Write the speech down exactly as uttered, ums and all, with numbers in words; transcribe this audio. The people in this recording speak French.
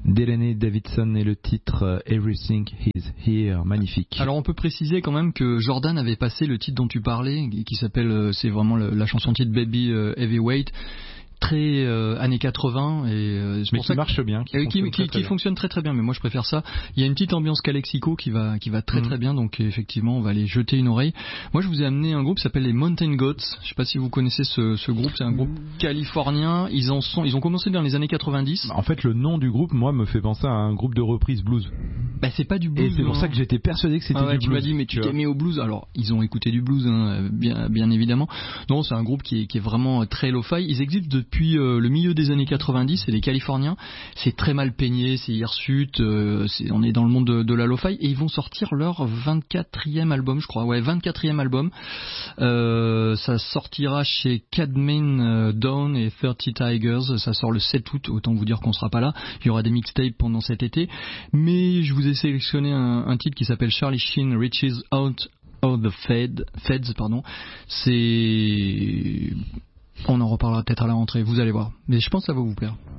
Delaney Davidson et le titre euh, Everything Is Here, magnifique. Alors on peut préciser quand même que Jordan avait passé le titre dont tu parlais, qui s'appelle, euh, c'est vraiment le, la chanson titre Baby euh, Heavyweight, très euh, années quatre-vingts et euh, c'est mais pour qui ça marche bien, qui, euh, fonctionne, qui, très, qui, très qui bien. fonctionne très très bien. Mais moi je préfère ça. Il y a une petite ambiance Calexico qui va qui va très mmh. très bien. Donc effectivement on va aller jeter une oreille. Moi je vous ai amené un groupe qui s'appelle les Mountain Goats. Je sais pas si vous connaissez ce, ce groupe. C'est un groupe mmh. californien. Ils en sont ils ont commencé dans les années quatre-vingt-dix. En fait le nom du groupe moi me fait penser à un groupe de reprise blues. Bah c'est pas du blues. Et c'est pour non. ça que j'étais persuadé que c'était ah ouais, du tu blues. m'as dit mais tu t'es mis au blues. Alors ils ont écouté du blues hein, bien bien évidemment. Non c'est un groupe qui est, qui est vraiment très lo-fi. Ils existent depuis euh, le milieu des années quatre-vingt-dix. C'est les Californiens. C'est très mal peigné, c'est hirsute. Euh, c'est, on est dans le monde de, de la lo-fi et ils vont sortir leur vingt-quatrième album, je crois. Ouais, vingt-quatrième album. Euh, ça sortira chez Cadman Dawn et thirty Tigers. Ça sort le sept août. Autant vous dire qu'on sera pas là. Il y aura des mixtapes pendant cet été. Mais je vous ai sélectionné un, un titre qui s'appelle Charlie Sheen Reaches Out of the Fed, Feds. Pardon. C'est... On en reparlera peut-être à la rentrée, vous allez voir. Mais je pense que ça va vous plaire.